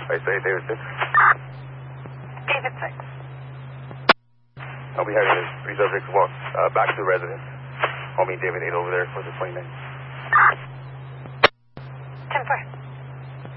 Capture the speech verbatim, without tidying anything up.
I say David six. David six. I'll be heading this three zero six walk uh, back to the residence. I'll meet David eight over there for the twenty-nine.